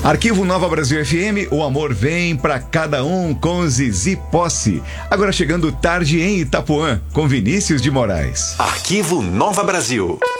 Arquivo Nova Brasil FM, o amor vem pra cada um com Zizi Posse. Agora chegando tarde em Itapuã, com Vinícius de Moraes. Arquivo Nova Brasil.